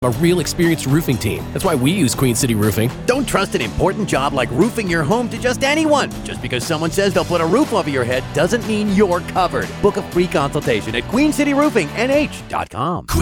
A real experienced roofing team. That's why we use Queen City Roofing. Don't trust an important job like roofing your home to just anyone. Just because someone says they'll put a roof over your head doesn't mean you're covered. Book a free consultation at queencityroofingnh.com.